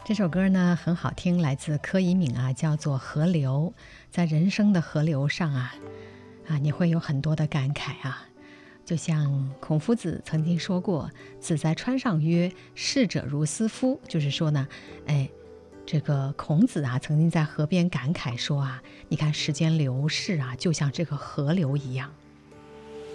这首歌呢很好听，来自柯以敏啊，叫做《河流》。在人生的河流上你会有很多的感慨啊。就像孔夫子曾经说过：“子在川上曰，逝者如斯夫。”就是说呢，这个孔子啊，曾经在河边感慨说你看时间流逝就像这个河流一样。